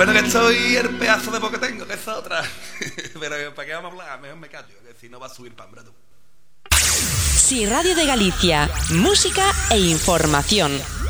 bueno que estoy el pedazo de voz que tengo, que es otra. Pero ¿para qué vamos a hablar? Mejor me callo, que si no va a subir pambra tú. Sí, Radio de Galicia, música e información.